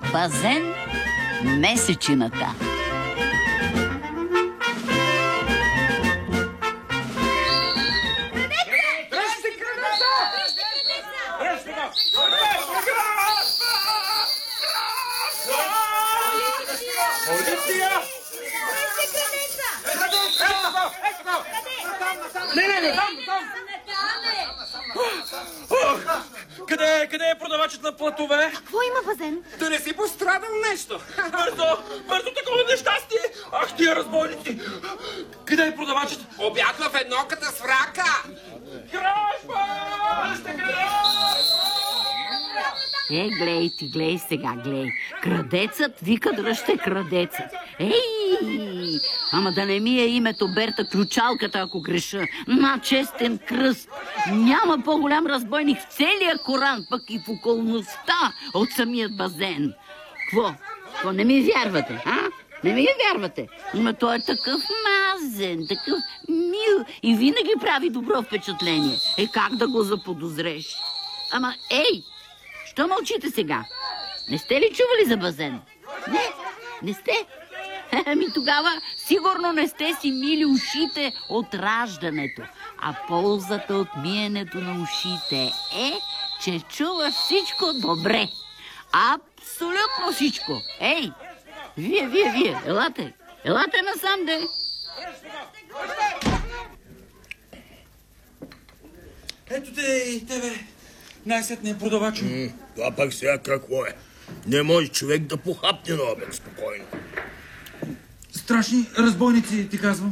Базен месечината. Къде е продавачът на платове? Какво има, Базен? Да не си пострадал нещо? Бързо такова нещастие! Ах, тия разбойници! Къде е продавачът? Обядва в едноката с врака! Кражба! Глей сега, глей. Крадецът вика дръжте крадецът. Ей! Ама да не ми е името Берта ключалката, ако греша. На честен кръст. Няма по-голям разбойник в целия Коран, пък и в околността от самият Базен. Какво не ми вярвате, а? Не ми вярвате? Но той е такъв мазен, такъв мил и винаги прави добро впечатление. Как да го заподозреш? Ама, що мълчите сега? Не сте ли чували за Базен? Не сте? Ами тогава сигурно не сте си мили ушите от раждането. А ползата от миенето на ушите е, че чуваш всичко добре. Абсолютно всичко. Вие, елате насам, де. Ето те и тебе. Най-сетне продавачо. Това пък сега какво е? Не може човек да похапне на обед спокойно. Страшни разбойници, ти казвам.